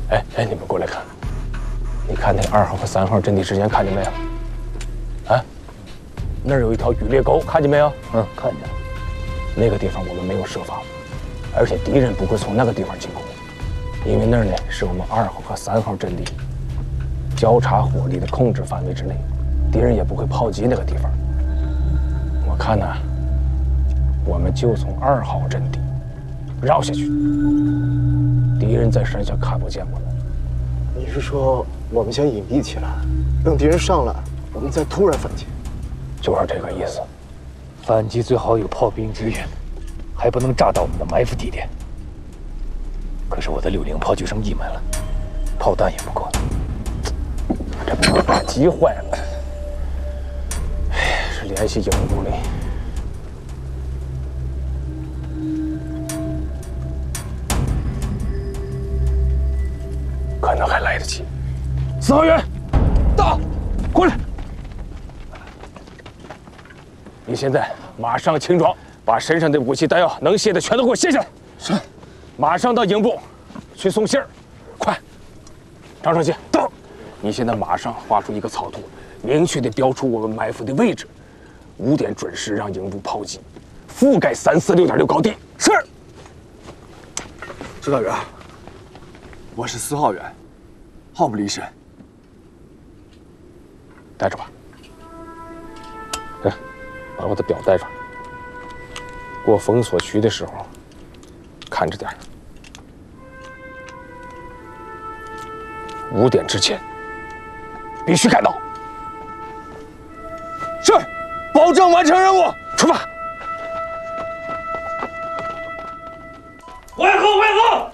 哎，你们过来看，你看那2号和3号阵地之间看见没有？啊，那儿有一条鱼猎沟，看见没有？ 看见了。 那个地方我们没有设防，而且敌人不会从那个地方进攻，因为那儿呢是我们2号和3号阵地交叉火力的控制范围之内，敌人也不会炮击那个地方。我看呢，我们就从2号阵地绕下去，敌人在山下看不见我们。 你是说我们先隐蔽起来，等敌人上来，我们再突然反击？ 就是这个意思。 反击最好有炮兵支援，还不能炸到我们的埋伏地点。可是我的60炮就剩1门了，炮弹也不够了。 这魔法机坏了，是联系营部里。可能还来得及。4号员，到，过来。你现在马上轻装，把身上的武器弹药能卸的全都给我卸下来。是。马上到营部去送信儿，快。张书记，到。你现在马上画出一个草图，明确地标出我们埋伏的位置。5点准时让营部炮击，覆盖346.6高地。是。 指导员，我是4号员，号不离身。 带着吧。把我的表带上。过封锁区的时候，看着点5点之前必须赶到。是，保证完成任务。出发。 会后，会后。